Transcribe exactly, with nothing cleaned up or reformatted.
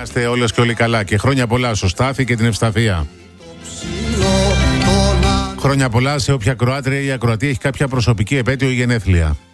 είστε όλες και όλοι καλά και χρόνια πολλά στο Στάθη και την Ευσταθία. Χρόνια πολλά σε όποια Κροάτρια ή ακροατή έχει κάποια προσωπική επέτειο ή γενέθλια.